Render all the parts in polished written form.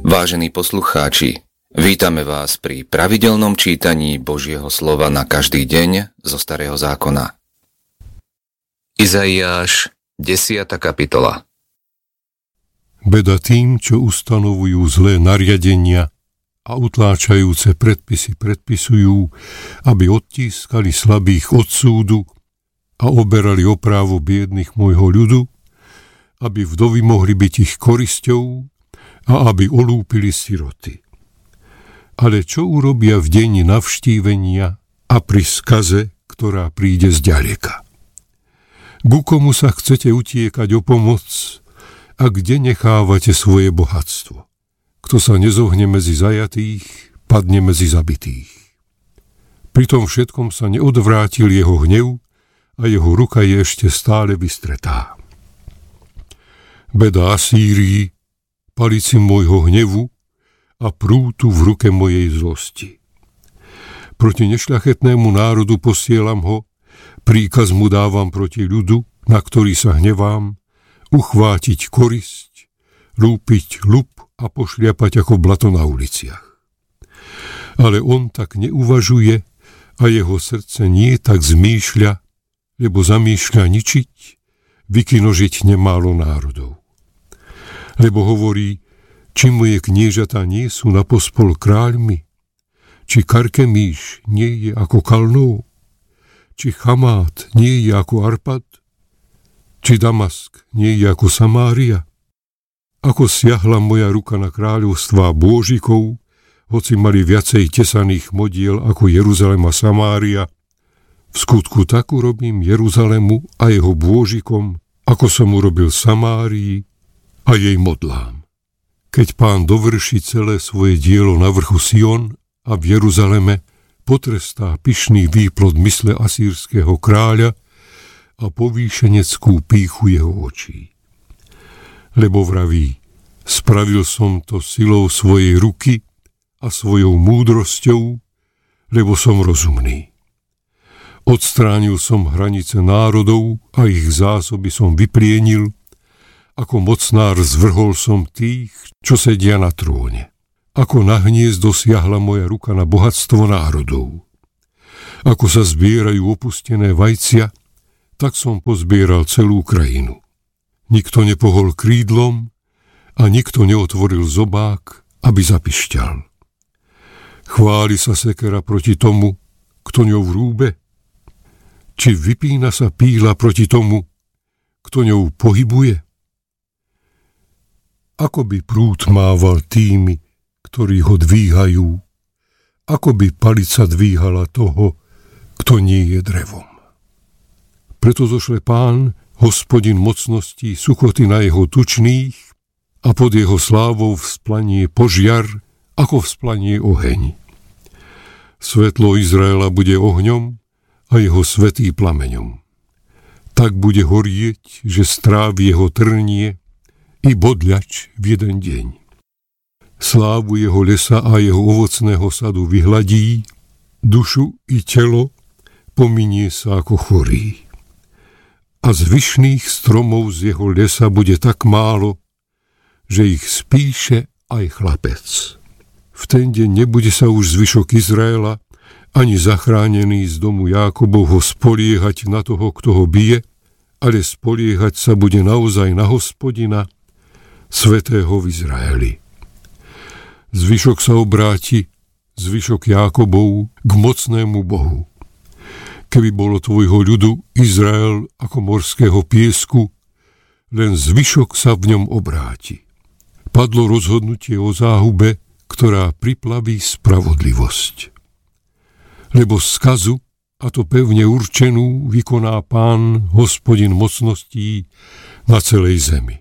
Vážení poslucháči, vítame vás pri pravidelnom čítaní Božieho slova na každý deň zo Starého zákona. Izaiáš, 10. kapitola. Beda tým, čo ustanovujú zlé nariadenia a utláčajúce predpisy predpisujú, aby odtískali slabých od súdu a oberali o právo biednych môjho ľudu, aby vdovy mohli byť ich korisťou a aby olúpili siroty. Ale čo urobia v deň navštívenia a pri skaze, ktorá príde zďaleka? Ku komu sa chcete utiekať o pomoc a kde nechávate svoje bohatstvo? Kto sa nezohne medzi zajatých, padne medzi zabitých. Pri tom všetkom sa neodvrátil jeho hnev a jeho ruka je ešte stále vystretá. Beda Asýrii, palici môjho hnevu a prútu v ruke mojej zlosti. Proti nešľachetnému národu posielam ho, príkaz mu dávam proti ľudu, na ktorý sa hnevám, uchvátiť korisť, lúpiť lup a pošliapať ako blato na uliciach. Ale on tak neuvažuje a jeho srdce nie tak zmýšľa, lebo zamýšľa ničiť, vykinožiť nemálo národov. Lebo hovorí, či moje kniežatá nie sú na pospol kráľmi, či Karkemíš nie je ako Kalnou, či Chamát nie je ako Arpad, či Damask nie je ako Samária. Ako siahla moja ruka na kráľovstvá bôžikov, hoci mali viacej tesaných modiel ako Jeruzalem a Samária, v skutku tak urobím Jeruzalemu a jeho bôžikom, ako som urobil Samárii a jej modlám. Keď Pán dovrší celé svoje dielo na vrchu Sion a v Jeruzaleme, potrestá pyšný výplod mysle asýrskeho kráľa a povýšeneckú pýchu jeho očí. Lebo vraví, spravil som to silou svojej ruky a svojou múdrosťou, lebo som rozumný. Odstránil som hranice národov a ich zásoby som vyplienil, ako mocnár zvrhol som tých, čo sedia na tróne. Ako na hniezdo siahla moja ruka na bohatstvo národov. Ako sa zbierajú opustené vajcia, tak som pozbieral celú krajinu. Nikto nepohol krídlom a nikto neotvoril zobák, aby zapišťal. Chváli sa sekera proti tomu, kto ňou rúbe? Či vypína sa píla proti tomu, kto ňou pohybuje? Ako by prúd mával tými, ktorí ho dvíhajú, ako by palica dvíhala toho, kto nie je drevom. Preto zošle Pán, Hospodin mocností, suchoty na jeho tučných a pod jeho slávou vzplanie požiar, ako vzplanie oheň. Svetlo Izraela bude ohňom a jeho svätý plameňom. Tak bude horieť, že strávi jeho trnie i bodľač v jeden deň. Slávu jeho lesa a jeho ovocného sadu vyhladí, dušu i telo pominie sa ako chorý. A zvyšných stromov z jeho lesa bude tak málo, že ich spíše aj chlapec. V ten deň nebude sa už zvyšok Izraela, ani zachránený z domu Jákobovho spoliehať na toho, kto ho bije, ale spoliehať sa bude naozaj na Hospodina, svätého v Izraeli. Zvyšok sa obráti, zvyšok Jákobov, k mocnému Bohu. Keby bolo tvojho ľudu Izrael ako morského piesku, len zvyšok sa v ňom obráti. Padlo rozhodnutie o záhube, ktorá priplaví spravodlivosť. Lebo skazu, a to pevne určenú, vykoná Pán, Hospodin mocností na celej zemi.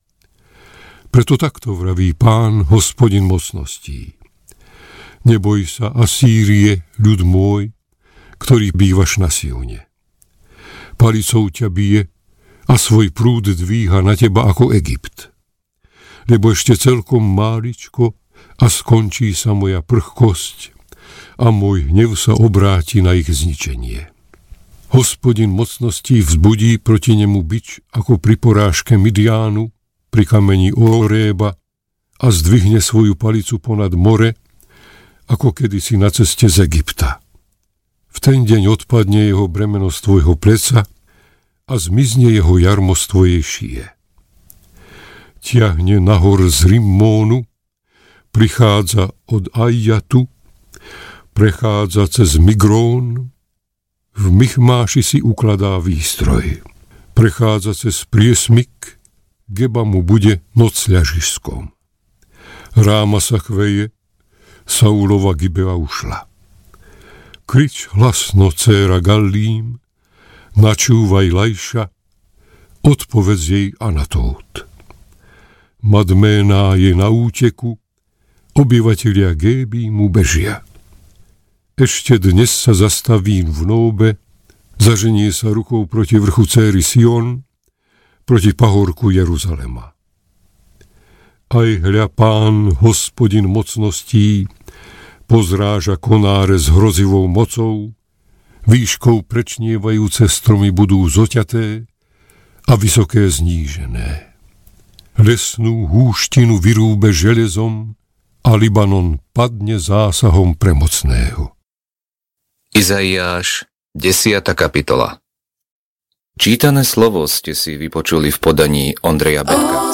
Preto takto vraví Pán, Hospodin mocností. Neboj sa, Asýrie, ľud môj, ktorý bývaš na Sione. Palicou ťa bije a svoj prúd dvíha na teba ako Egypt. Lebo ešte celkom máličko a skončí sa moja prchkosť a môj hnev sa obráti na ich zničenie. Hospodin mocností vzbudí proti nemu bič ako pri porážke Midiánu, pri kameni Oréba a zdvihne svoju palicu ponad more, ako kedysi na ceste z Egypta. V ten deň odpadne jeho bremeno z tvojho pleca a zmizne jeho jarmo z tvojej šie. Tiahne nahor z Rimmónu, prichádza od Ajatu, prechádza cez Migrón, v Michmáši si ukladá výstroj. Prechádza cez priesmyk, Geba mu bude nocľažiskom. Ráma sa chveje, Saulova Gibea ušla. Krič hlasno, dcéra Gallím, načúvaj Lajša, odpovedz jej Anatót. Madméná je na úteku, obyvatelia Géby mu bežia. Ešte dnes sa zastaví v Nóbe, zaženie sa rukou proti vrchu céry Sion, proti pahorku Jeruzalema. Aj hľa Pán, Hospodin mocností, pozráža konáre s hrozivou mocou, výškou prečnievajúce stromy budú zoťaté a vysoké znížené. Lesnú húštinu vyrúbe železom a Libanon padne zásahom premocného. Izaiáš, 10. kapitola. Čítané slovo ste si vypočuli v podaní Ondreja Betka.